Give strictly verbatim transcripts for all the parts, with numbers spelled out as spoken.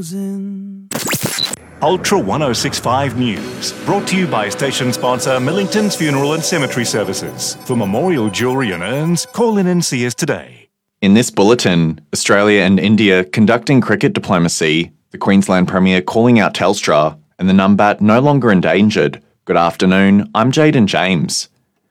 Ultra one oh six point five News, brought to you by station sponsor Millington's Funeral and Cemetery Services. For memorial jewellery and urns, call in and see us today. In this bulletin, Australia and India conducting cricket diplomacy, the Queensland Premier calling out Telstra, and the Numbat no longer endangered. Good afternoon, I'm Jaden James.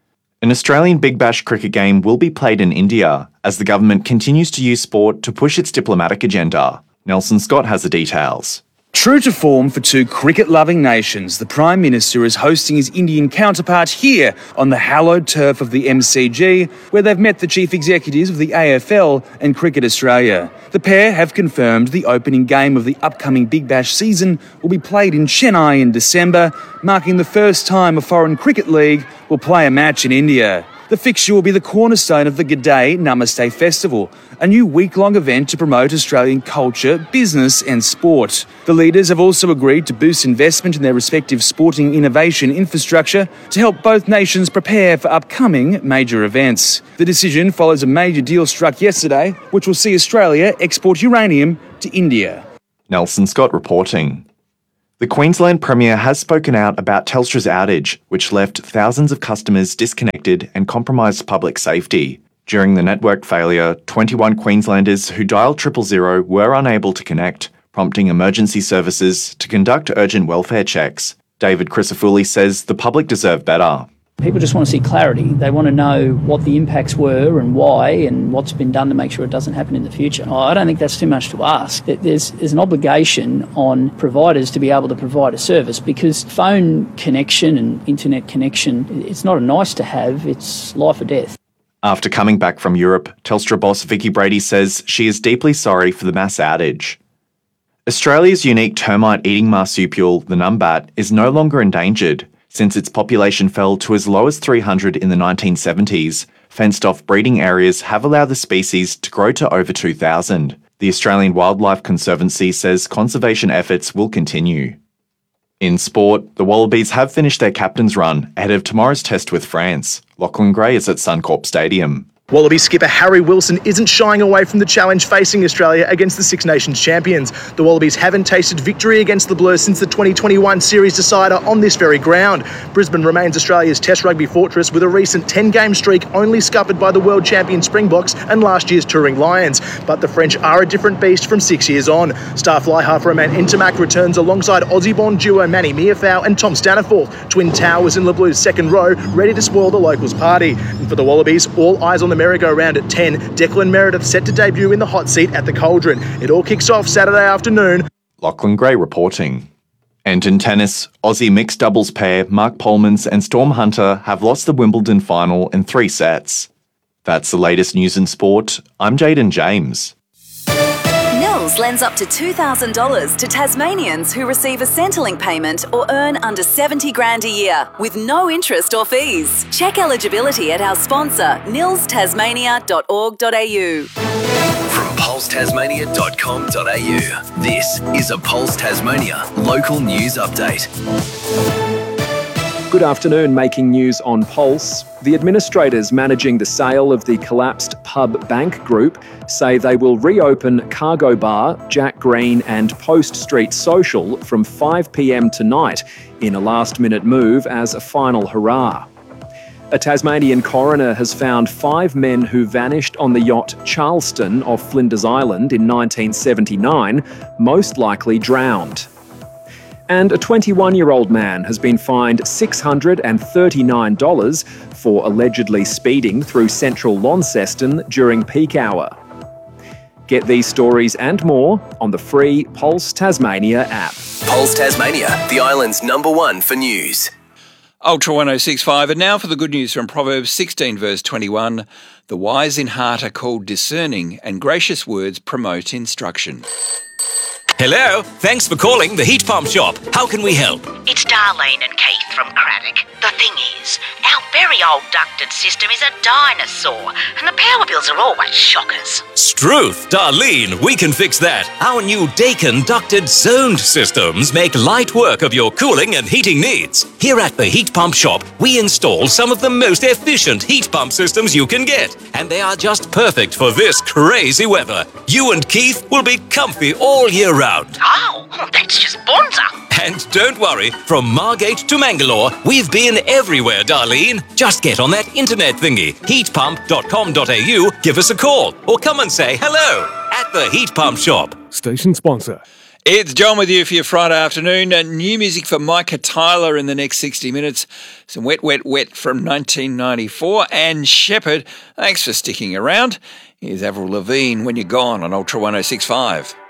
An Australian Big Bash cricket game will be played in India as the government continues to use sport to push its diplomatic agenda. Nelson Scott has the details. True to form for two cricket-loving nations, the Prime Minister is hosting his Indian counterpart here on the hallowed turf of the M C G, where they've met the chief executives of the A F L and Cricket Australia. The pair have confirmed the opening game of the upcoming Big Bash season will be played in Chennai in December, marking the first time a foreign cricket league will play a match in India. The fixture will be the cornerstone of the G'day Namaste Festival, a new week-long event to promote Australian culture, business and sport. The leaders have also agreed to boost investment in their respective sporting innovation infrastructure to help both nations prepare for upcoming major events. The decision follows a major deal struck yesterday, which will see Australia export uranium to India. Nelson Scott reporting. The Queensland Premier has spoken out about Telstra's outage, which left thousands of customers disconnected and compromised public safety. During the network failure, twenty-one Queenslanders who dialed triple zero were unable to connect, prompting emergency services to conduct urgent welfare checks. David Crisafulli says the public deserve better. People just want to see clarity. They want to know what the impacts were and why and what's been done to make sure it doesn't happen in the future. Oh, I don't think that's too much to ask. There's, there's an obligation on providers to be able to provide a service because phone connection and internet connection, it's not a nice to have, it's life or death. After coming back from Europe, Telstra boss Vicky Brady says she is deeply sorry for the mass outage. Australia's unique termite-eating marsupial, the Numbat, is no longer endangered. Since its population fell to as low as three hundred in the nineteen seventies, fenced-off breeding areas have allowed the species to grow to over two thousand. The Australian Wildlife Conservancy says conservation efforts will continue. In sport, the Wallabies have finished their captain's run ahead of tomorrow's test with France. Lachlan Gray is at Suncorp Stadium. Wallaby skipper Harry Wilson isn't shying away from the challenge facing Australia against the Six Nations champions. The Wallabies haven't tasted victory against the Blues since the twenty twenty-one series decider on this very ground. Brisbane remains Australia's Test rugby fortress with a recent ten-game streak only scuppered by the world champion Springboks and last year's touring Lions. But the French are a different beast from six years on. Star fly half Romain Ntamak returns alongside Aussie-born duo Manny Meafou and Tom Staniforth. Twin towers in the Blues' second row, ready to spoil the locals' party. And for the Wallabies, all eyes on the merry-go-round at ten. Declan Meredith set to debut in the hot seat at the Cauldron. It all kicks off Saturday afternoon. Lachlan Gray reporting. And in tennis, Aussie mixed doubles pair Mark Polmans and Storm Hunter have lost the Wimbledon final in three sets. That's the latest news in sport. I'm Jaden James. Nils lends up to two thousand dollars to Tasmanians who receive a Centrelink payment or earn under seventy grand a year with no interest or fees. Check eligibility at our sponsor, nils tasmania dot org dot a u. From pulse tasmania dot com dot a u, this is a Pulse Tasmania local news update. Good afternoon, making news on Pulse. The administrators managing the sale of the collapsed Pub Bank Group say they will reopen Cargo Bar, Jack Green and Post Street Social from five p m tonight in a last-minute move as a final hurrah. A Tasmanian coroner has found five men who vanished on the yacht Charleston off Flinders Island in nineteen seventy-nine, most likely drowned. And a twenty-one-year-old man has been fined six hundred thirty-nine dollars for allegedly speeding through central Launceston during peak hour. Get these stories and more on the free Pulse Tasmania app. Pulse Tasmania, the island's number one for news. Ultra one oh six point five, and now for the good news from Proverbs sixteen verse twenty-one. The wise in heart are called discerning, and gracious words promote instruction. Hello, thanks for calling the Heat Pump Shop. How can we help? it's Darlene and Keith from Craddock. The thing is, our very old ducted system is a dinosaur, and the power bills are always shockers. Struth, Darlene, we can fix that. Our new Dakin ducted zoned systems make light work of your cooling and heating needs. Here at the Heat Pump Shop, we install some of the most efficient heat pump systems you can get, and they are just perfect for this crazy weather. You and Keith will be comfy all year round. Oh, that's just bonza. And don't worry, from Margate to Mangalore, we've been everywhere, Darlene. Just get on that internet thingy, heat pump dot com dot a u, give us a call, or come and say hello at the Heat Pump Shop. Station sponsor. It's John with you for your Friday afternoon. Uh, new music for Micah Tyler in the next sixty minutes. Some Wet, Wet, Wet from nineteen ninety-four. And Shepherd, thanks for sticking around. Here's Avril Lavigne, When You're Gone on Ultra one oh six point five.